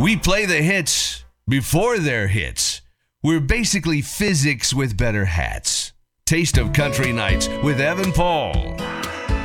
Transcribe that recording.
We play the hits before they're hits. We're basically physics with better hats. Taste of Country Nights with Evan Paul.